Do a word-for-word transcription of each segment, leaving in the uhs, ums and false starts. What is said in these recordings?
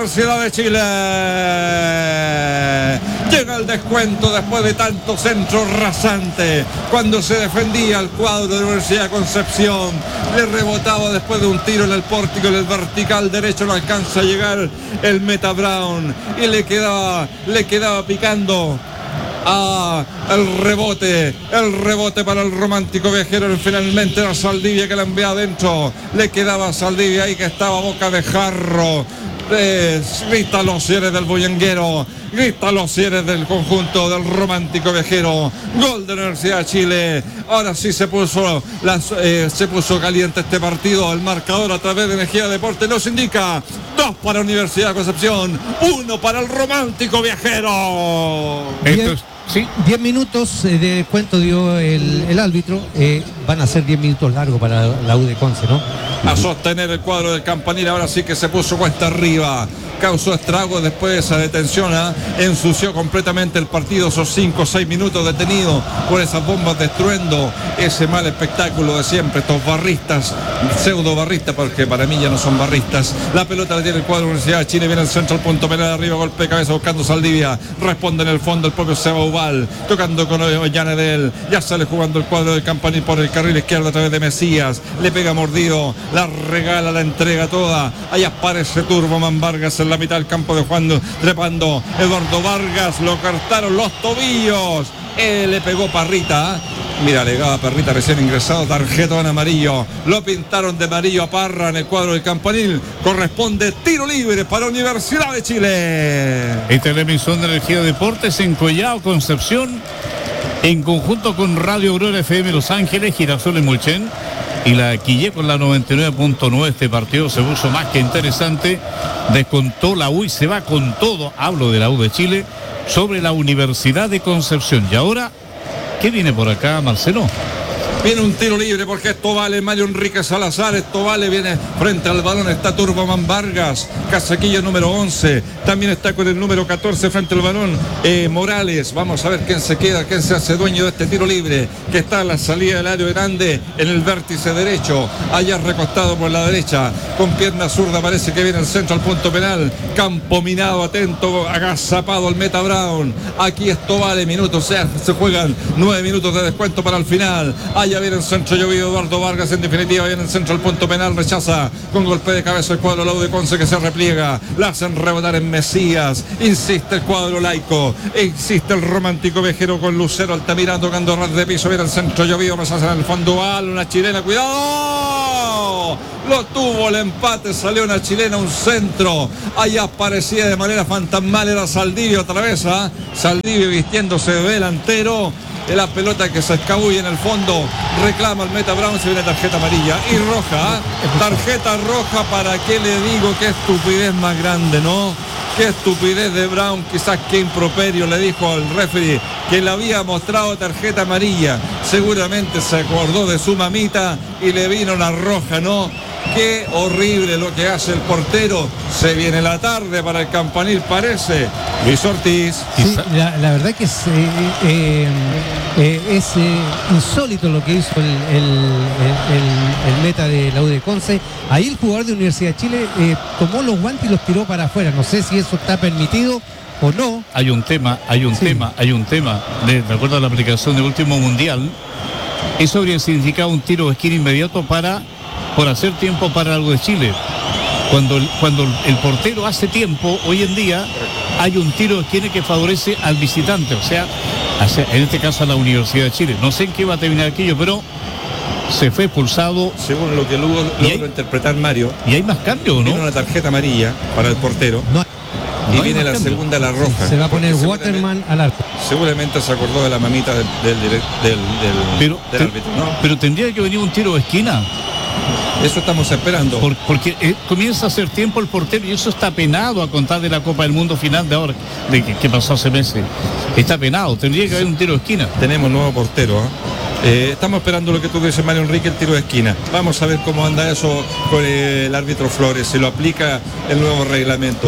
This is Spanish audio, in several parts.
Universidad de Chile. Llega el descuento después de tanto centro rasante. Cuando se defendía el cuadro de la Universidad de Concepción, le rebotaba después de un tiro en el pórtico, en el vertical derecho, no alcanza a llegar el Meta Brown y le quedaba, le quedaba picando. Ah, el rebote, el rebote para el romántico viajero. Finalmente era Saldivia que la envía adentro. Le quedaba a Saldivia ahí que estaba boca de jarro. Eh, grita los cierres del bullanguero, grita los cierres del conjunto del romántico viajero. Gol de la Universidad de Chile. Ahora sí se puso las, eh, se puso caliente este partido. El marcador a través de Energía Deporte nos indica dos para Universidad de Concepción, uno para el romántico viajero. Esto es... Sí. diez minutos de descuento dio el, el árbitro. Eh, van a ser diez minutos largos para la U de Conce, ¿no? A sostener el cuadro del Campanil. Ahora sí que se puso cuesta arriba. Causó estragos después de esa detención. ¿eh? Ensució completamente el partido. Esos cinco o seis minutos detenidos por esas bombas de estruendo. Ese mal espectáculo de siempre. Estos barristas, pseudo barristas, porque para mí ya no son barristas. La pelota la tiene el cuadro de la Universidad de Chile. Viene el centro, el punto penal arriba. Golpe de cabeza buscando Saldivia. Responde en el fondo el propio Seba Ubal. Tocando con Yanedel. Ya sale jugando el cuadro del Campanil por el carril izquierdo a través de Mesías. Le pega mordido. La regala, la entrega toda. Ahí aparece Turboman Vargas en la mitad del campo de Juan, trepando Eduardo Vargas. Lo cortaron los tobillos. Eh, le pegó Parrita. Mira, le pegaba Parrita recién ingresado. Tarjeta en amarillo. Lo pintaron de amarillo a Parra en el cuadro del Campanil. Corresponde tiro libre para Universidad de Chile. Esta es la emisión de Energía Deportes en Collao, Concepción, en conjunto con Radio Aurora F M Los Ángeles, Girasol y Mulchen. Y la Quillé con la noventa y nueve punto nueve. Este partido se puso más que interesante. Descontó la U y se va con todo. Hablo de la U de Chile sobre la Universidad de Concepción. Y ahora, ¿qué viene por acá, Marcelo? Viene un tiro libre porque esto vale Mario Enrique Salazar. Esto vale, viene frente al balón. Está Turboman Vargas, casaquilla número once. También está con el número catorce frente al balón eh, Morales. Vamos a ver quién se queda, quién se hace dueño de este tiro libre, que está a la salida del área grande en el vértice derecho. Allá recostado por la derecha, con pierna zurda parece que viene el centro al punto penal. Campo minado, atento, agazapado el Meta Brown. Aquí esto vale minutos, se, se juegan nueve minutos de descuento para el final. Allá viene el centro llovido Eduardo Vargas, en definitiva viene el centro al punto penal, rechaza con golpe de cabeza el cuadro Lau de Conce, que se repliega, la hacen rebotar en Mesías, insiste el cuadro laico, insiste el romántico viajero con Lucero Altamirano tocando ras de piso, viene el centro llovido, rechaza en el fondo, vale una chilena, cuidado, lo tuvo el empate, salió una chilena, un centro, ahí aparecía de manera fantasmal, era Saldivia otra vez, ¿eh? Saldivia vistiéndose de delantero. De la pelota que se escabulle en el fondo, reclama el Meta Brown, se viene tarjeta amarilla y roja, tarjeta roja. ¿Para qué le digo? Qué estupidez más grande, ¿no? Qué estupidez de Brown, quizás qué improperio le dijo al referee que le había mostrado tarjeta amarilla. Seguramente se acordó de su mamita y le vino la roja, ¿no? Qué horrible lo que hace el portero. Se viene la tarde para el Campanil, parece. Luis Ortiz. Sí, la, la verdad que es, eh, eh, eh, es eh, insólito lo que hizo el, el, el, el meta de la U de Conce. Ahí el jugador de Universidad de Chile eh, tomó los guantes y los tiró para afuera. No sé si eso está permitido o no. Hay un tema, hay un sí. tema, hay un tema. De, de acuerdo a la aplicación del último mundial, eso habría significado un tiro de esquina inmediato para... por hacer tiempo para algo de Chile. Cuando, cuando el portero hace tiempo, hoy en día hay un tiro de esquina que favorece al visitante, o sea, en este caso a la Universidad de Chile. No sé en qué va a terminar aquello, pero se fue expulsado. Según lo que luego logró interpretar Mario. Y hay más cambios, ¿no? Viene una tarjeta amarilla para el portero. No. Y no viene la cambio. segunda, la roja. Se va a poner Waterman al arco. Seguramente se acordó de la mamita del, del, del, del, pero, del te, árbitro, ¿no? Pero tendría que venir un tiro de esquina. Eso estamos esperando. Por, porque eh, comienza a hacer tiempo el portero y eso está penado a contar de la Copa del Mundo final de ahora, de que, que pasó hace meses. Está penado, tendría que haber un tiro de esquina. Tenemos nuevo portero, ¿eh? Eh, estamos esperando lo que tú dices, Mario Enrique, el tiro de esquina. Vamos a ver cómo anda eso con el árbitro Flores, si lo aplica el nuevo reglamento.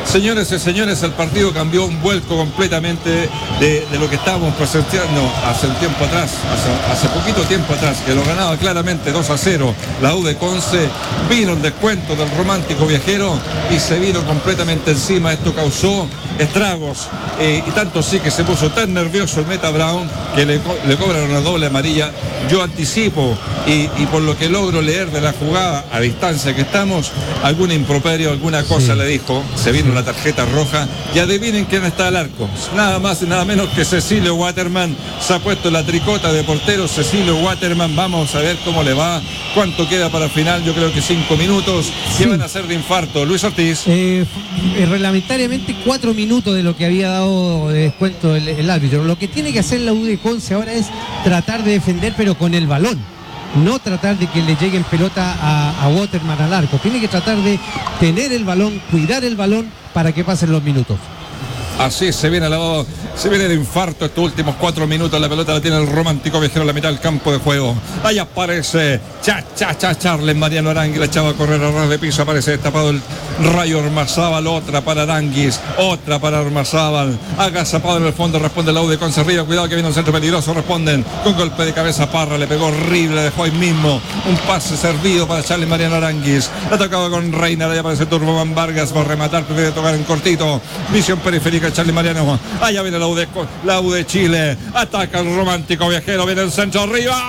Señores y señores, el partido cambió un vuelco completamente de, de lo que estábamos presenciando hace un tiempo atrás, hace, hace poquito tiempo atrás, que lo ganaba claramente dos a cero la U de Conce. Vino el descuento del Romántico Viajero y se vino completamente encima. Esto causó estragos eh, y tanto sí que se puso tan nervioso el Meta Brown que le, le cobran una doble amarilla. Yo anticipo y, y por lo que logro leer de la jugada a distancia que estamos, algún improperio, alguna cosa sí. le dijo, se vino sí. la tarjeta roja y adivinen quién está al arco, nada más y nada menos que Cecilio Waterman. Se ha puesto la tricota de portero Cecilio Waterman. Vamos a ver cómo le va, cuánto queda para el final. Yo creo que cinco minutos. ¿Qué sí. van a hacer de infarto, Luis Ortiz? Eh, reglamentariamente cuatro minutos de lo que había dado de descuento el, el árbitro. Lo que tiene que hacer la U de Conce ahora es tratar de defender, pero con el balón, no tratar de que le lleguen pelota a, a Waterman al arco. Tiene que tratar de tener el balón, cuidar el balón para que pasen los minutos. Así se viene, la, se viene el infarto estos últimos cuatro minutos. La pelota la tiene el Romántico Viajero en la mitad del campo de juego. Ahí aparece cha cha cha Charles Mariano Arangui, la echaba a correr a ras de piso. Aparece destapado el Rayo Ormazábal, otra para Aranguis, otra para Ormazábal. Agazapado en el fondo, responde la U de Conce. Arriba, cuidado que viene un centro peligroso. Responden con golpe de cabeza. Parra le pegó horrible, le dejó ahí mismo un pase servido para Charles Mariano Aranguis. La tocaba con Reina, ahí aparece Turboman Vargas. Va a rematar, prefiere tocar en cortito. Visión periférica Charles Mariano. Allá viene la U de, la U de Chile. Ataca el Romántico Viajero. Viene el centro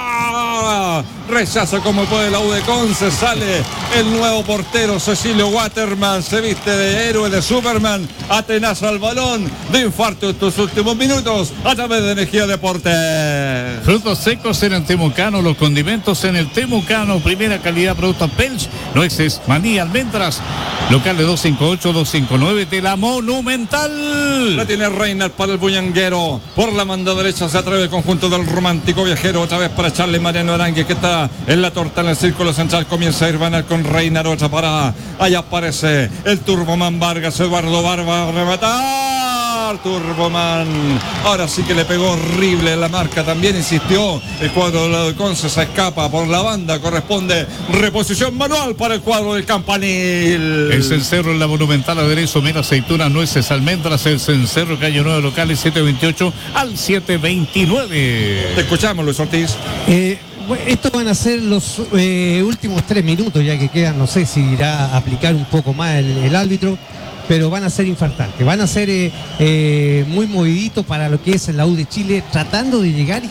arriba. Rechaza como puede la U de Conce. Sale el nuevo portero Cecilio Waterman. Se viste de héroe, de Superman. Atenaza al balón. De infarto estos últimos minutos a través de Energía Deporte. Frutos secos en el Temucano. Los condimentos en el Temucano. Primera calidad, productos Pelch, nueces, maní, almendras. Local de doscientos cincuenta y ocho, doscientos cincuenta y nueve de la Monumental. La tiene Reina para el Buñanguero. Por la banda derecha se atreve el conjunto del Romántico Viajero. Otra vez para Charles Mariano Arangui, que está en la torta en el círculo central. Comienza a ir Banal con Reina. Otra para. Allá aparece el Turboman Vargas. Eduardo Barba a rematar. Turboman. Ahora sí que le pegó horrible la marca. También insistió el cuadro del lado de Conce. Se escapa por la banda. Corresponde reposición manual para el cuadro del Campanil. El cencerro en la Monumental, aderezo, mera, aceituna, nueces, almendras. El cencerro, calle nueve, locales siete veintiocho al siete veintinueve. Te escuchamos, Luis Ortiz. Eh, estos van a ser los eh, últimos tres minutos ya que quedan. No sé si irá a aplicar un poco más el, el árbitro, pero van a ser infartantes, van a ser eh, eh, muy moviditos para lo que es la U de Chile, tratando de llegar y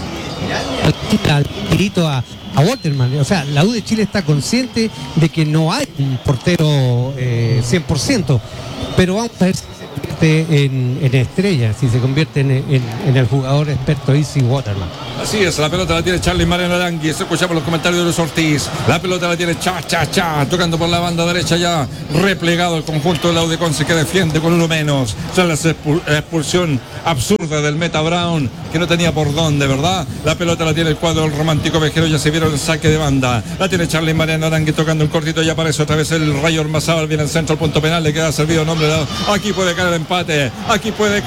al, al tirito a, a Waterman. O sea, la U de Chile está consciente de que no hay un portero eh, cien por ciento, pero vamos a ver si se convierte en, en estrella, si se convierte en, en, en el jugador experto Easy Waterman. Así es, la pelota la tiene Charles Mariano Arangui. Escuchamos los comentarios de Luis Ortiz. La pelota la tiene Cha Cha Cha, tocando por la banda derecha, ya replegado el conjunto de la U de Conce, que defiende con uno menos. Tras la expulsión absurda del Meta Brown, que no tenía por dónde, ¿verdad? La pelota la tiene el cuadro del Romántico Viajero. Ya se vieron el saque de banda. La tiene Charles Mariano Arangui tocando un cortito. Ya aparece otra vez el Rayo Ormazábal. Viene el centro al punto penal. Le queda servido nombre dado. Aquí puede caer el empate. Aquí puede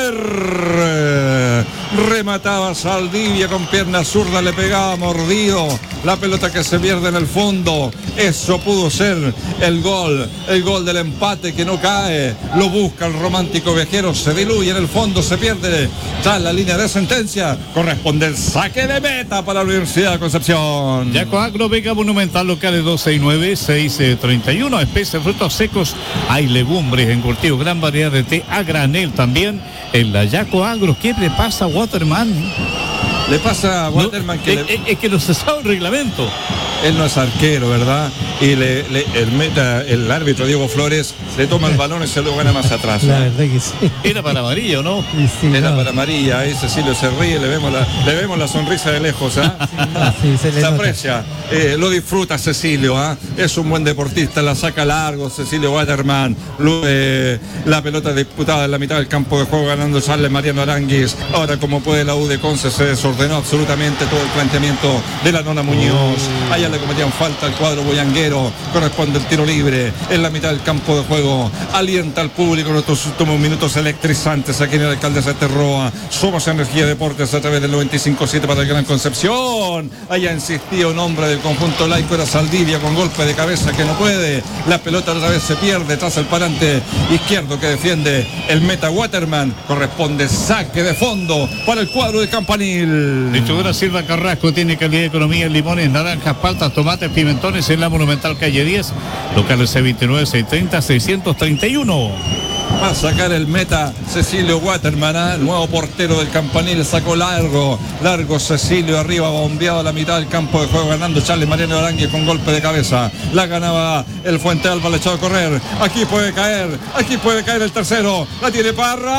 caer. Remataba Saldivia con pierna zurda, le pegaba mordido. La pelota que se pierde en el fondo. Eso pudo ser el gol. El gol del empate que no cae. Lo busca el Romántico Viajero. Se diluye en el fondo. Se pierde tras la línea de sentencia. Corresponde el saque de meta para la Universidad de Concepción. Yaco Agro, Vega Monumental, locales dos seis nueve, seis treinta y uno. Especies, frutos secos. Hay legumbres encurtidos. Gran variedad de té a granel también en la Yaco Agro. ¿Qué le pasa a Waterman? Le pasa a Waterman no, que es, le... es que no se sabe el reglamento. Él no es arquero, ¿verdad? Y le, le, el, meta, el árbitro Diego Flores le toma el balón y se lo gana más atrás. La verdad que sí. Era para amarilla, ¿no? Sí, sí, Era no. para amarilla. Ahí Cecilio se ríe, le vemos la, le vemos la sonrisa de lejos, ¿ah? ¿eh? Sí, se, se aprecia, eh, lo disfruta Cecilio, ¿ah? ¿eh? Es un buen deportista, la saca largo Cecilio Waterman. Lo, eh, la pelota disputada en la mitad del campo de juego, ganando Charles Mariano Aranguis. Ahora, como puede, la U de Conce se desordena ordenó absolutamente todo el planteamiento de la Nona Muñoz. Allá le cometían falta al cuadro boyanguero. Corresponde el tiro libre en la mitad del campo de juego. Alienta al público en estos últimos minutos electrizantes aquí en el Alcaldesa Terroa. Somos Energía Deportes a través del noventa y cinco punto siete para el Gran Concepción. Allá insistía un hombre del conjunto laico, era Saldivia, con golpe de cabeza que no puede. La pelota otra vez se pierde tras el parante izquierdo que defiende el meta Waterman. Corresponde saque de fondo para el cuadro de Campanil. Distribuidora Silva Carrasco tiene calidad de economía en limones, naranjas, paltas, tomates, pimentones en la Monumental calle diez, locales C veintinueve, seiscientos treinta, seiscientos treinta y uno. Va a sacar el meta Cecilio Waterman, ¿eh? El nuevo portero del Campanil, sacó largo, largo Cecilio, arriba bombeado a la mitad del campo de juego, ganando Charles Mariano Aránguiz con golpe de cabeza. La ganaba el Fuente Alba, le echó a correr. Aquí puede caer, aquí puede caer el tercero. La tiene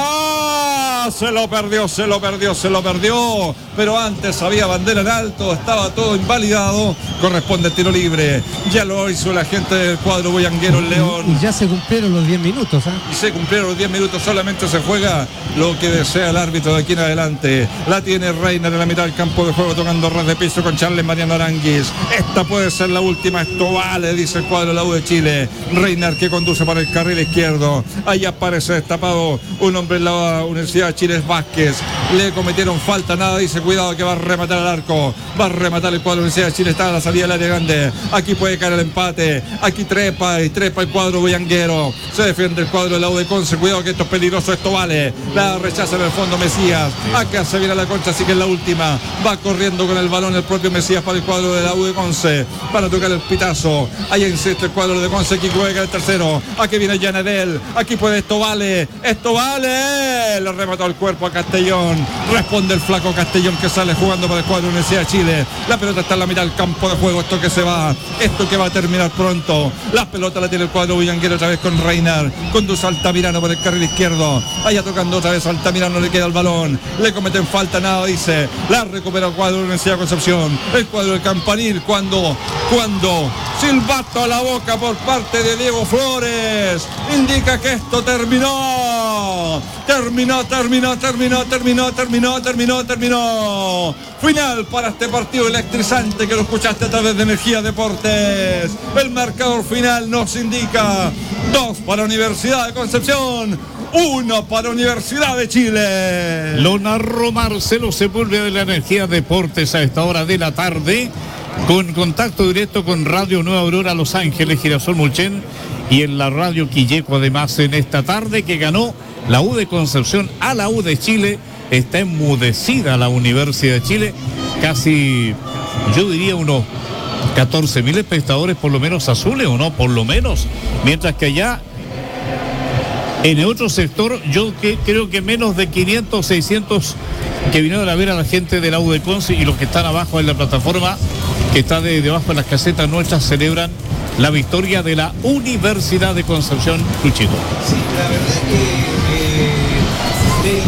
Parra. Se lo perdió, se lo perdió, se lo perdió. Pero antes había bandera en alto, estaba todo invalidado. Corresponde el tiro libre. Ya lo hizo la gente del cuadro boyanguero, el León. Y ya se cumplieron los diez minutos, ¿eh? Y se cumplieron los diez minutos, solamente se juega lo que desea el árbitro de aquí en adelante. La tiene Reiner en la mitad del campo de juego, tocando ras de piso con Charles Mariano Aránguiz. Esta puede ser la última, esto vale, dice el cuadro de la U de Chile. Reiner que conduce para el carril izquierdo. Ahí aparece destapado un hombre en la Universidad de Chile, Vázquez. Le cometieron falta, nada, dice, cuidado que va a rematar al arco. Va a rematar el cuadro de la Universidad de Chile, está a la salida del área grande. Aquí puede caer el empate. Aquí trepa y trepa el cuadro boyanguero. Se defiende el cuadro de la U de Conce. Cuidado que esto es peligroso, esto vale. La rechaza en el fondo Mesías. Acá se viene a la concha, así que es la última. Va corriendo con el balón el propio Mesías para el cuadro de la U de Conce. Para tocar el pitazo. Ahí insiste el cuadro de Conce. Aquí puede caer el tercero. Aquí viene Yanedel. Aquí puede, esto vale. Esto vale. Le remató el cuerpo a Castellón. Responde el flaco Castellón que sale jugando para el cuadro de la Universidad de Chile. La pelota está en la mitad del campo de juego. Esto que se va. Esto que va a terminar pronto. La pelota la tiene el cuadro boyanguero otra vez con Reiner. Conduce Altamirano por el carril izquierdo. Allá tocando otra vez Altamirano, le queda el balón. Le cometen falta, nada, dice. La recupera el cuadro de la Universidad de Concepción. El cuadro del Campanil cuando, cuando silbato a la boca por parte de Diego Flores. Indica que esto terminó. Terminó, terminó, terminó, terminó, terminó, terminó, terminó. Final para este partido electrizante que lo escuchaste a través de Energía Deportes. El marcador final nos indica dos para Universidad de Concepción, uno para Universidad de Chile. Lo narró Marcelo Sepúlveda de la Energía Deportes a esta hora de la tarde, con contacto directo con Radio Nueva Aurora Los Ángeles, Girasol Mulchen, y en la Radio Quilleco, además, en esta tarde que ganó la U de Concepción a la U de Chile. Está enmudecida la Universidad de Chile, casi, yo diría, unos catorce mil espectadores por lo menos azules, o no, por lo menos, mientras que allá en el otro sector yo que, creo que menos de quinientos, seiscientos que vinieron a ver a la gente de la U de Conce, y los que están abajo en la plataforma que está de, debajo de las casetas nuestras celebran la victoria de la Universidad de Concepción. Luchito. Sí, la verdad que eh,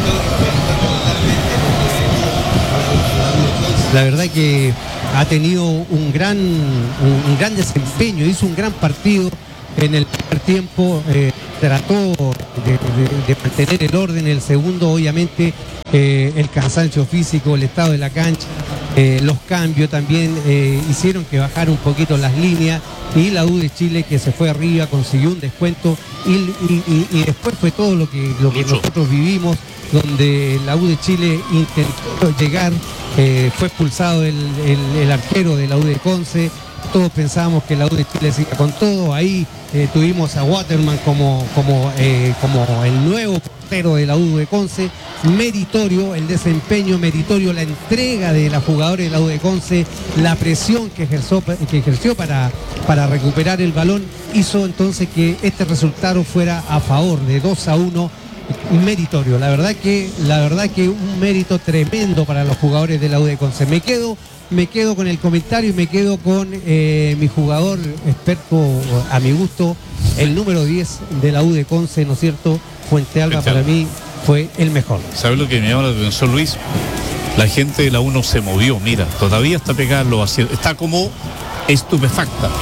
la verdad que ha tenido un gran, un, un gran desempeño, hizo un gran partido en el primer tiempo, eh, trató de, de, de mantener el orden. El segundo, obviamente, eh, el cansancio físico, el estado de la cancha, eh, los cambios también eh, hicieron que bajara un poquito las líneas, y la U de Chile, que se fue arriba, consiguió un descuento, y, y, y, y después fue todo lo que, lo que nosotros vivimos, donde la U de Chile intentó llegar, eh, fue expulsado el, el, el arquero de la U de Conce. Todos pensábamos que la U de Chile se iba con todo. Ahí eh, tuvimos a Waterman como, como, eh, como el nuevo portero de la U de Conce. Meritorio el desempeño, meritorio la entrega de los jugadores de la U de Conce, la presión que ejerció, que ejerció para, para recuperar el balón, hizo entonces que este resultado fuera a favor de dos a uno. Meritorio, la verdad que la verdad que un mérito tremendo para los jugadores de la U de Conce. Me quedo me quedo con el comentario y me quedo con eh, mi jugador experto, a mi gusto, el número diez de la U de Conce, ¿no es cierto? Fuente Alba, para mí fue el mejor. ¿Sabes lo que me llama la atención, Luis? La gente de la U no se movió, mira, todavía está pegada en lo vacío, está como estupefacta.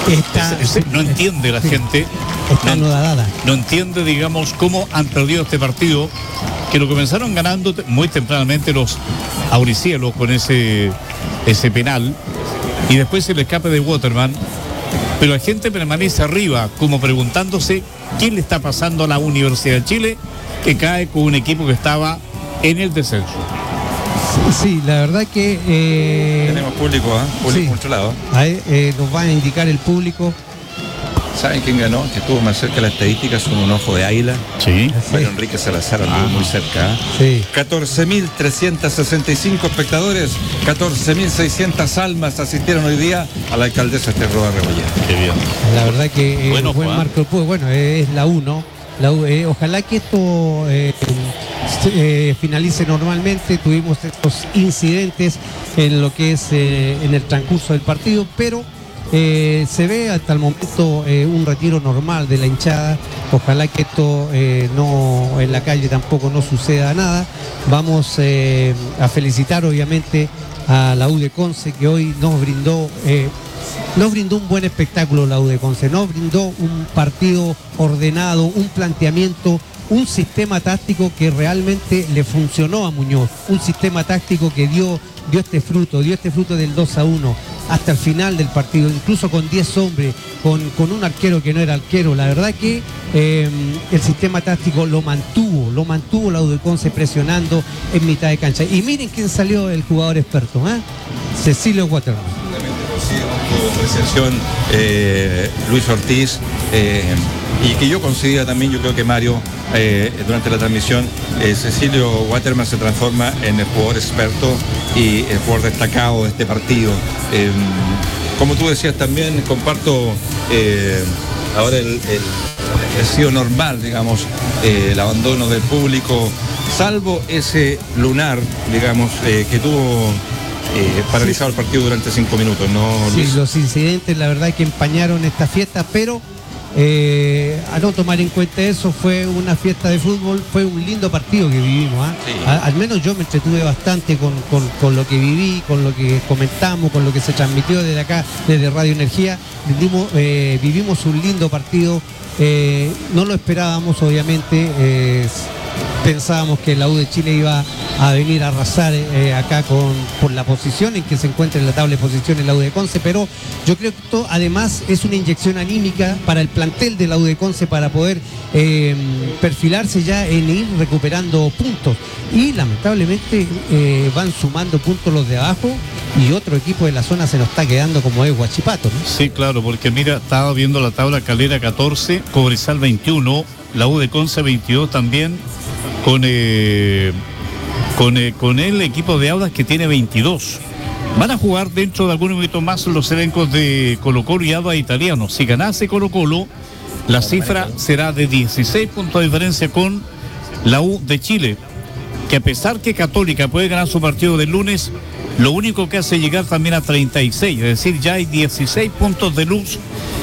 Está, Es- es- no entiende la sí, gente, está no, anodada. no entiende, digamos, cómo han perdido este partido, que lo comenzaron ganando te- muy tempranamente los auricielos con ese, ese penal, y después el escape de Waterman, pero la gente permanece arriba, como preguntándose qué le está pasando a la Universidad de Chile, que cae con un equipo que estaba en el descenso. Sí, la verdad que eh, Tenemos público, ¿eh? Público sí. controlado. ahí, eh, nos va a indicar el público. ¿Saben quién ganó? Que estuvo más cerca de la estadística, son un ojo de águila. Sí. Mario Enrique Salazar anduvo muy cerca. ¿eh? Sí. catorce mil trescientos sesenta y cinco espectadores, catorce mil seiscientas almas asistieron hoy día a la alcaldesa Terroa Rebolledo. Qué bien. La verdad que eh, Bueno, buen Juan. marco. Pues bueno, eh, es la uno. La U- eh, ojalá que esto eh, se- eh, finalice normalmente. Tuvimos estos incidentes en lo que es eh, en el transcurso del partido, pero eh, se ve hasta el momento eh, un retiro normal de la hinchada. Ojalá que esto eh, no en la calle tampoco no suceda nada. Vamos eh, a felicitar obviamente a la U de Conce, que hoy nos brindó eh, nos brindó un buen espectáculo la U de Conce, nos brindó un partido ordenado, un planteamiento, un sistema táctico que realmente le funcionó a Muñoz, un sistema táctico que dio, dio este fruto, dio este fruto del dos a uno hasta el final del partido, incluso con diez hombres, con, con un arquero que no era arquero. La verdad que eh, el sistema táctico lo mantuvo, lo mantuvo la U de Conce presionando en mitad de cancha. Y miren quién salió el jugador experto, ¿eh? Cecilio Waterman. Su apreciación, eh, Luis Ortiz, eh, y que yo considero también, yo creo que Mario, eh, durante la transmisión, eh, Cecilio Waterman se transforma en el jugador experto y el jugador destacado de este partido. Eh, como tú decías también, comparto eh, ahora el, el, ha sido normal, digamos, eh, el abandono del público, salvo ese lunar, digamos, eh, que tuvo eh, paralizado el partido durante cinco minutos, ¿no, Sí, Luis? los incidentes la verdad que empañaron esta fiesta, pero eh, a no tomar en cuenta eso, fue una fiesta de fútbol, fue un lindo partido que vivimos. ¿ah? Sí. A- al menos yo me entretuve bastante con, con- con lo que viví, con lo que comentamos, con lo que se transmitió desde acá, desde Radio Energía. Vivimos, eh, vivimos un lindo partido, eh, no lo esperábamos obviamente. eh, Pensábamos que la U de Chile iba a venir a arrasar eh, acá con, por la posición en que se encuentra en la tabla de posiciones la U de Conce, pero yo creo que esto además es una inyección anímica para el plantel de la U de Conce para poder eh, perfilarse ya en ir recuperando puntos. Y lamentablemente eh, van sumando puntos los de abajo y otro equipo de la zona se nos está quedando como es Huachipato, ¿no? Sí, claro, porque mira, estaba viendo la tabla: Calera catorce, Cobresal veintiuno, la U de Conce veintidós también, con, eh, con, eh, con el equipo de Audax que tiene veintidós. Van a jugar dentro de algunos minutos más los elencos de Colo Colo y Audax Italiano. Si ganase Colo Colo, la cifra será de dieciséis puntos de diferencia con la U de Chile, que a pesar que Católica puede ganar su partido del lunes, lo único que hace llegar también a treinta y seis, es decir, ya hay dieciséis puntos de luz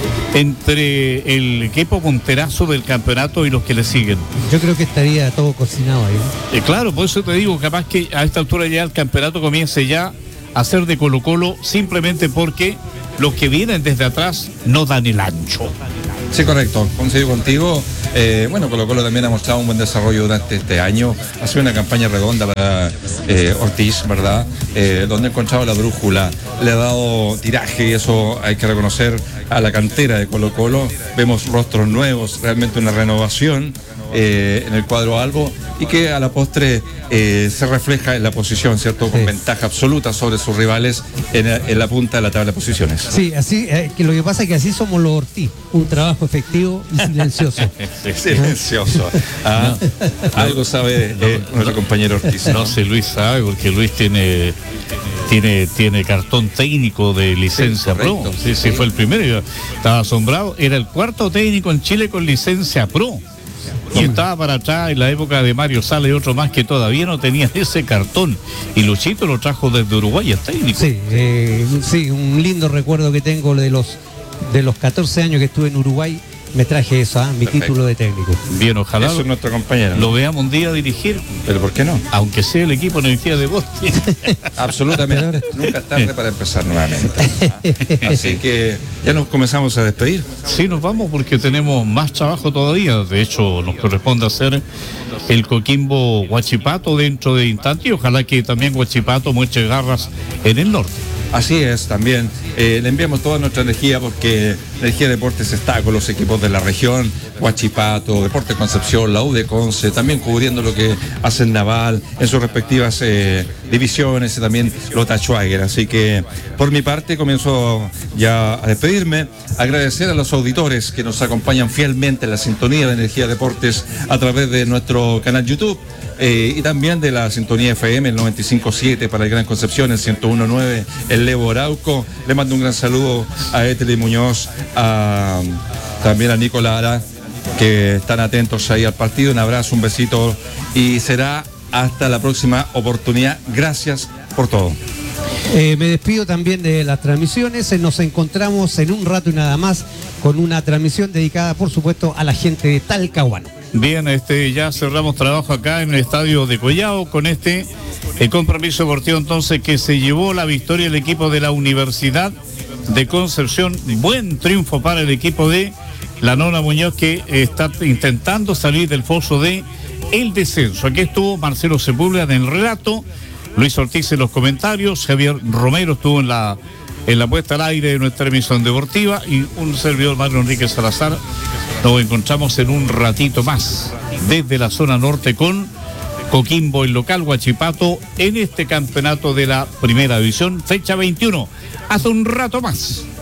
entre el equipo punterazo del campeonato y los que le siguen. Yo creo que estaría todo cocinado ahí, ¿no? Eh, claro, por eso te digo, capaz que a esta altura ya el campeonato comience ya a ser de Colo Colo, simplemente porque los que vienen desde atrás no dan el ancho. Sí, correcto, coincido contigo. Eh, bueno, Colo Colo también ha mostrado un buen desarrollo durante este año. Ha sido una campaña redonda para eh, Ortiz, ¿verdad? Eh, donde ha encontrado la brújula, le ha dado tiraje y eso hay que reconocer a la cantera de Colo Colo. Vemos rostros nuevos, realmente una renovación eh, en el cuadro albo y que a la postre eh, se refleja en la posición, ¿cierto? Con Sí. ventaja absoluta sobre sus rivales en, en la punta de la tabla de posiciones. Sí, así, eh, que lo que pasa es que así somos los Ortiz, un trabajo efectivo y silencioso. Silencioso. Ah, algo sabe eh, nuestro compañero Ortiz. No sé, Luis sabe, porque Luis tiene tiene tiene cartón técnico de licencia Sí, pro. correcto. Sí, sí, fue el primero. Yo estaba asombrado. Era el cuarto técnico en Chile con licencia pro. Y estaba para atrás en la época de Mario Sala y otro más que todavía no tenían ese cartón. Y Luchito lo trajo desde Uruguay, es técnico. Sí, eh, sí, un lindo recuerdo que tengo de los de los catorce años que estuve en Uruguay me traje eso, ¿ah? mi Perfecto. título de técnico. Bien, ojalá Eso es nuestro compañero. lo veamos un día dirigir, Pero ¿por qué no? aunque sea el equipo de Energía de Bosque. Absolutamente. Nunca es tarde para empezar nuevamente. Así que ya nos comenzamos a despedir. Sí, nos vamos porque tenemos más trabajo todavía. De hecho, nos corresponde hacer el Coquimbo Huachipato dentro de instantes y ojalá que también Huachipato muestre garras en el norte. Así es, también eh, le enviamos toda nuestra energía porque Energía Deportes está con los equipos de la región, Huachipato, Deportes Concepción, la U de Conce, también cubriendo lo que hace el Naval en sus respectivas eh, divisiones y también Lota Schwager. Así que por mi parte comienzo ya a despedirme, agradecer a los auditores que nos acompañan fielmente en la sintonía de Energía Deportes a través de nuestro canal YouTube. Eh, y también de la sintonía F M, el noventa y cinco punto siete para el Gran Concepción, el ciento uno punto nueve, el Levo Arauco. Le mando un gran saludo a Eteli Muñoz, a, también a Nicolás Ara, que están atentos ahí al partido. Un abrazo, un besito y será hasta la próxima oportunidad. Gracias por todo. Eh, me despido también de las transmisiones. Eh, Nos encontramos en un rato y nada más con una transmisión dedicada, por supuesto, a la gente de Talcahuano. Bien, este, ya cerramos trabajo acá en el estadio de Collao con este el compromiso deportivo entonces que se llevó la victoria el equipo de la Universidad de Concepción. Buen triunfo para el equipo de la Nona Muñoz que está intentando salir del foso de el descenso. Aquí estuvo Marcelo Sepúlveda en el relato, Luis Ortiz en los comentarios, Javier Romero estuvo en la en la puesta al aire de nuestra emisión deportiva y un servidor, Mario Enrique Salazar. Nos encontramos en un ratito más desde la zona norte con Coquimbo, el local Huachipato, en este campeonato de la primera división, fecha veintiuno. Hasta un rato más.